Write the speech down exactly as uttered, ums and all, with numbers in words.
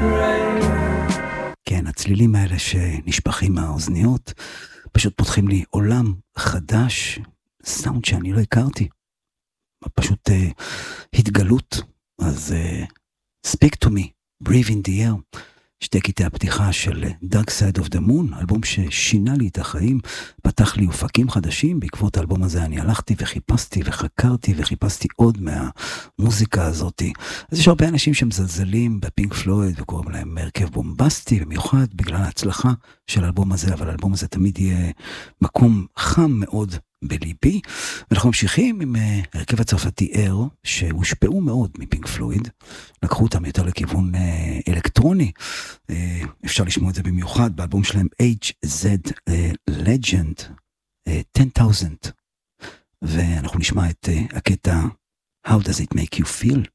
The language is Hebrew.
כן, הצלילים האלה שנשפכים מהאוזניות, פשוט פותחים לי עולם חדש, סאונד שאני לא הכרתי, פשוט uh, התגלות. אז uh, Speak to me, Breathe in the air, שתי קטעי הפתיחה של Dark Side of the Moon, אלבום ששינה לי את החיים, פתח לי אופקים חדשים. בעקבות האלבום הזה אני הלכתי וחיפשתי וחקרתי וחיפשתי עוד מהמוזיקה הזאת. אז יש הרבה אנשים שמזלזלים בפינק פלויד וקוראים להם הרכב בומבסטי, במיוחד בגלל ההצלחה של האלבום הזה, אבל האלבום הזה תמיד יהיה מקום חם מאוד בליבי. ואנחנו ממשיכים עם הרכב הצרפתי אר, שהושפעו מאוד מפינק פלויד, לקחו אותם יותר לכיוון אלקטרוני. אפשר לשמוע את זה במיוחד באלבום שלהם אייץ' זד Legend ten thousand, ואנחנו נשמע את הקטע How does it make you feel?